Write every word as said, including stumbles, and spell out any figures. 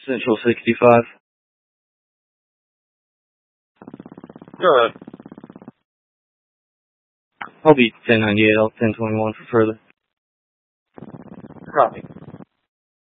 Central sixty-five. Go ahead. I'll be ten ninety-eight, I'll ten twenty-one for further. Copy.